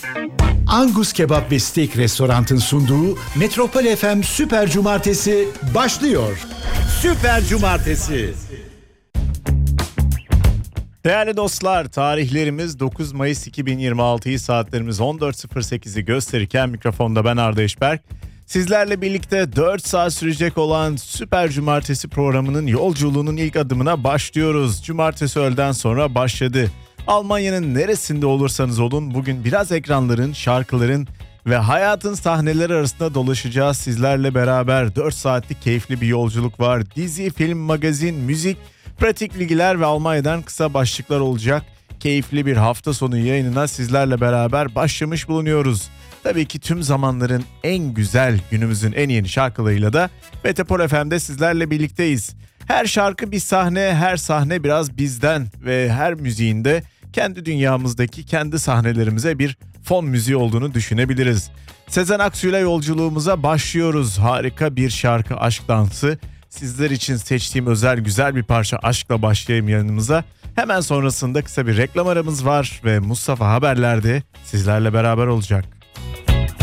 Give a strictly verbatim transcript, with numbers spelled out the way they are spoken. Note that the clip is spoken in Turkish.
Angus Kebap ve Steak Restorant'ın sunduğu Metropol F M Süper Cumartesi başlıyor. Süper Cumartesi. Değerli dostlar, tarihlerimiz dokuz Mayıs iki bin yirmi altıyı, saatlerimiz on dört sıfır sekizi gösterirken mikrofonda ben Arda Eşberk. Sizlerle birlikte dört saat sürecek olan Süper Cumartesi programının yolculuğunun ilk adımına başlıyoruz. Cumartesi öğleden sonra başladı. Almanya'nın neresinde olursanız olun bugün biraz ekranların, şarkıların ve hayatın sahneleri arasında dolaşacağız sizlerle beraber. dört saatlik keyifli bir yolculuk var. Dizi, film, magazin, müzik, pratik bilgiler ve Almanya'dan kısa başlıklar olacak. Keyifli bir hafta sonu yayınına sizlerle beraber başlamış bulunuyoruz. Tabii ki tüm zamanların en güzel, günümüzün en yeni şarkılarıyla da Metropol F M'de sizlerle birlikteyiz. Her şarkı bir sahne, her sahne biraz bizden ve her müziğinde kendi dünyamızdaki kendi sahnelerimize bir fon müziği olduğunu düşünebiliriz. Sezen Aksu ile yolculuğumuza başlıyoruz. Harika bir şarkı, Aşk Dansı. Sizler için seçtiğim özel güzel bir parça Aşk'la başlayayım yanımıza. Hemen sonrasında kısa bir reklam aramız var ve Mustafa Haberler'de sizlerle beraber olacak.